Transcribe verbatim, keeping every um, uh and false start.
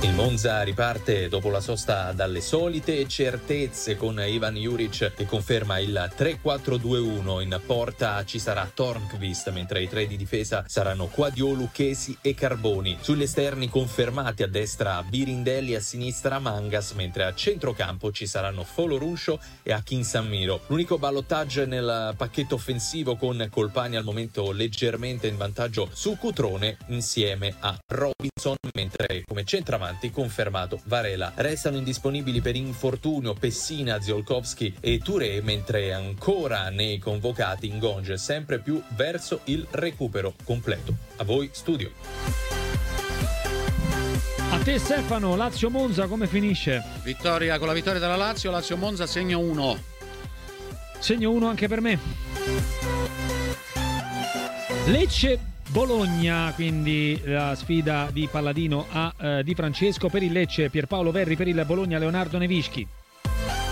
Il Monza riparte dopo la sosta dalle solite certezze con Ivan Juric che conferma il tre quattro due uno. In porta ci sarà Tornqvist, mentre i tre di difesa saranno Quadiolu, Chesi e Carboni. Sugli esterni confermati a destra Birindelli, a sinistra Mangas, mentre a centrocampo ci saranno Foloruncio e Akin Sammiro. L'unico ballottaggio nel pacchetto offensivo con Colpani al momento leggermente in vantaggio su Cutrone insieme a Robinson, mentre come centravanti confermato Varela. Restano indisponibili per infortunio Pessina, Ziolkowski e Touré, mentre ancora nei convocati Ngonge sempre più verso il recupero completo. A voi studio. A te Stefano, Lazio-Monza come finisce? Vittoria, con la vittoria della Lazio, Lazio-Monza segno uno. Segno uno anche per me. Lecce Bologna, quindi la sfida di Palladino a eh, Di Francesco. Per il Lecce Pierpaolo Verri, per il Bologna Leonardo Nevischi.